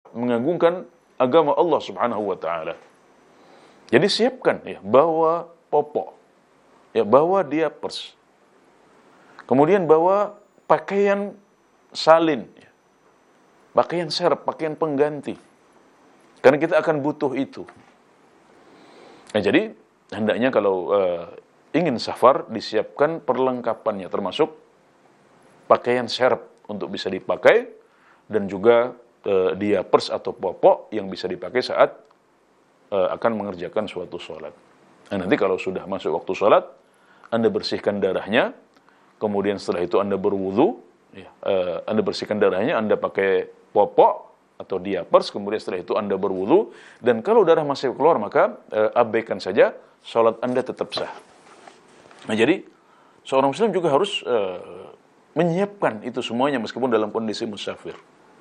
mengagungkan agama Allah Subhanahu wa taala. Jadi siapkan ya, bawa popok. Ya, bawa diapers. Kemudian bawa pakaian salin, ya. Pakaian serep, pakaian pengganti. Karena kita akan butuh itu. Nah, jadi hendaknya kalau ingin safar disiapkan perlengkapannya, termasuk pakaian serep untuk bisa dipakai dan juga diapers atau popok yang bisa dipakai saat akan mengerjakan suatu sholat. Nah, nanti kalau sudah masuk waktu sholat, Anda bersihkan darahnya, kemudian setelah itu Anda berwudu, ya, Anda bersihkan darahnya, Anda pakai popok atau diapers, kemudian setelah itu Anda berwudu, dan kalau darah masih keluar maka abaikan saja, sholat Anda tetap sah. Nah, jadi seorang muslim juga harus menyiapkan itu semuanya meskipun dalam kondisi musafir.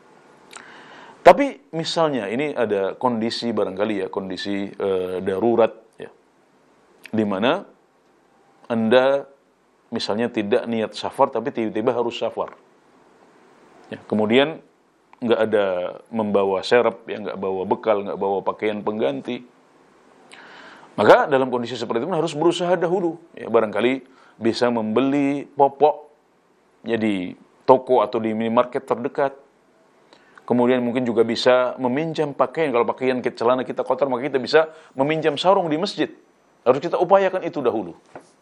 Tapi misalnya ini ada kondisi barangkali ya, kondisi darurat ya, di mana Anda misalnya tidak niat safar tapi tiba-tiba harus safar. Ya, kemudian nggak ada membawa serep, ya nggak bawa bekal, nggak bawa pakaian pengganti. Maka dalam kondisi seperti itu harus berusaha dahulu. Ya, barangkali bisa membeli popok ya di toko atau di minimarket terdekat. Kemudian mungkin juga bisa meminjam pakaian. Kalau pakaian celana kita kotor, maka kita bisa meminjam sarung di masjid. Harus kita upayakan itu dahulu.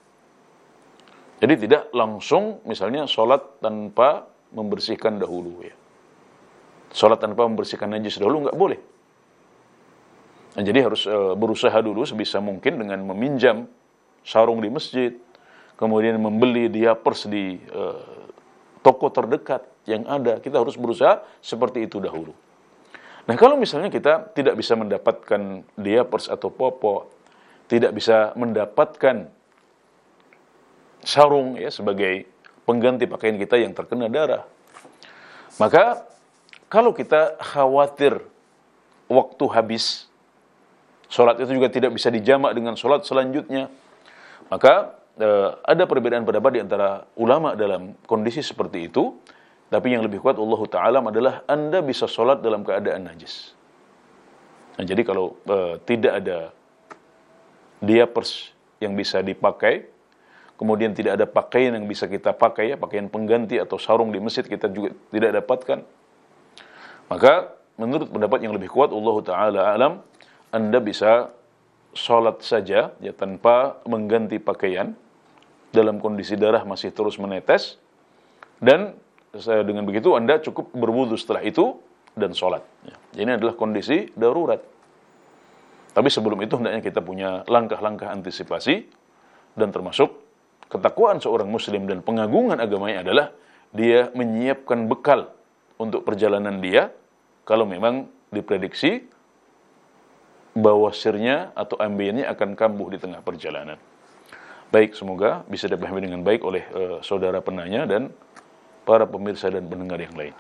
Jadi tidak langsung misalnya sholat tanpa membersihkan dahulu ya. Sholat tanpa membersihkan najis dahulu nggak boleh. Nah, jadi harus berusaha dulu sebisa mungkin dengan meminjam sarung di masjid, kemudian membeli diapers di toko terdekat yang ada. Kita harus berusaha seperti itu dahulu. Nah, kalau misalnya kita tidak bisa mendapatkan diapers atau popok, tidak bisa mendapatkan sarung ya sebagai pengganti pakaian kita yang terkena darah, maka kalau kita khawatir waktu habis, sholat itu juga tidak bisa dijamak dengan sholat selanjutnya, maka ada perbedaan pendapat di antara ulama dalam kondisi seperti itu. Tapi yang lebih kuat Allah Ta'ala adalah Anda bisa sholat dalam keadaan najis. Nah, jadi kalau tidak ada diapers yang bisa dipakai, kemudian tidak ada pakaian yang bisa kita pakai, ya, pakaian pengganti atau sarung di masjid kita juga tidak dapatkan, maka menurut pendapat yang lebih kuat Allah Ta'ala alam, Anda bisa sholat saja ya tanpa mengganti pakaian dalam kondisi darah masih terus menetes, dan dengan begitu Anda cukup berwudu setelah itu dan sholat ya. Ini adalah kondisi darurat. Tapi sebelum itu hendaknya kita punya langkah-langkah antisipasi, dan termasuk ketakwaan seorang muslim dan pengagungan agamanya adalah dia menyiapkan bekal untuk perjalanan dia kalau memang diprediksi bawasirnya atau ambiennya akan kambuh di tengah perjalanan. Baik, semoga bisa dipahami dengan baik oleh saudara penanya dan para pemirsa dan pendengar yang lain.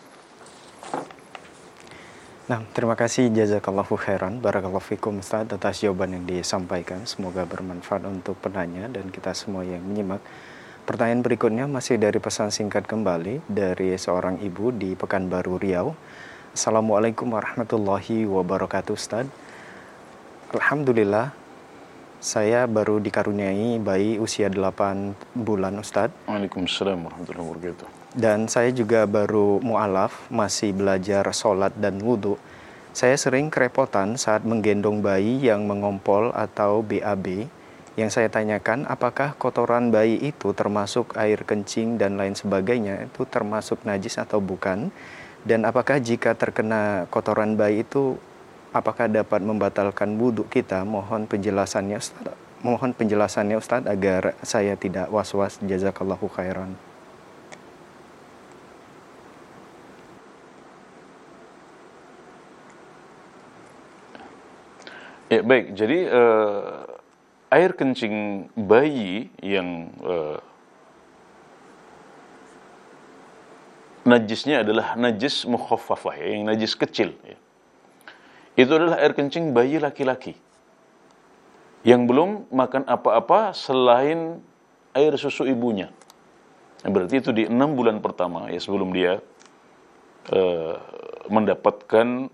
Nah, terima kasih jazakallahu khairan, barakallahu fikum Ustaz atas jawaban yang disampaikan. Semoga bermanfaat untuk penanya dan kita semua yang menyimak. Pertanyaan berikutnya masih dari pesan singkat kembali dari seorang ibu di Pekanbaru Riau. Assalamualaikum warahmatullahi wabarakatuh Ustaz. Alhamdulillah, saya baru dikaruniai bayi usia 8 bulan Ustaz. Waalaikumsalam warahmatullahi wabarakatuh. Dan saya juga baru mu'alaf, masih belajar sholat dan wudhu. Saya sering kerepotan saat menggendong bayi yang mengompol atau BAB. Yang saya tanyakan, apakah kotoran bayi itu termasuk air kencing dan lain sebagainya, itu termasuk najis atau bukan? Dan apakah jika terkena kotoran bayi itu, apakah dapat membatalkan wudhu kita? Mohon penjelasannya Ustaz agar saya tidak was-was. Jazakallahu khairan. Ya, baik. Jadi air kencing bayi yang najisnya adalah najis mukhaffafah, ya, yang najis kecil, ya. Itu adalah air kencing bayi laki-laki yang belum makan apa-apa selain air susu ibunya. Berarti itu di 6 bulan pertama ya, sebelum dia mendapatkan